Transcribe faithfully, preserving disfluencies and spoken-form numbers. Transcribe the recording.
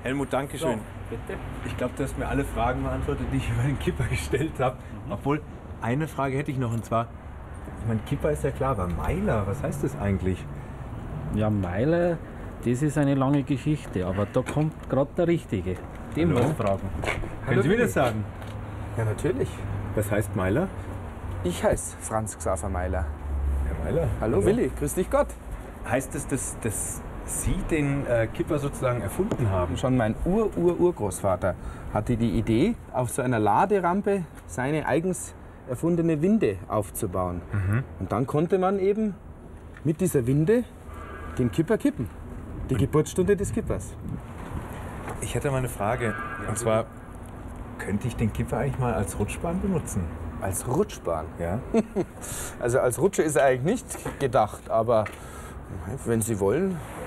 Helmut, danke schön. So, bitte. Ich glaube, du hast mir alle Fragen beantwortet, die ich über den Kipper gestellt habe. Mhm. Obwohl, eine Frage hätte ich noch, und zwar, ich meine, Kipper ist ja klar, aber Meiler, was heißt das eigentlich? Ja, Meiler, das ist eine lange Geschichte, aber da kommt gerade der Richtige. Den Hallo? muss fragen. Können Sie mir das sagen? Ja, natürlich. Was heißt Meiler? Ich heiße Franz Xaver Meiler. Herr Meiler. Hallo, Hallo Willi, grüß dich Gott. Heißt das, dass, dass Sie den äh, Kipper sozusagen erfunden haben? Schon mein Ur-Ur-Urgroßvater hatte die Idee, auf so einer Laderampe seine eigens erfundene Winde aufzubauen. Mhm. Und dann konnte man eben mit dieser Winde den Kipper kippen. Die Geburtsstunde des Kippers. Ich hätte mal eine Frage. Und zwar, könnte ich den Kipper eigentlich mal als Rutschbahn benutzen? Als Rutschbahn? Ja. Also als Rutsche ist er eigentlich nicht gedacht, aber wenn Sie wollen,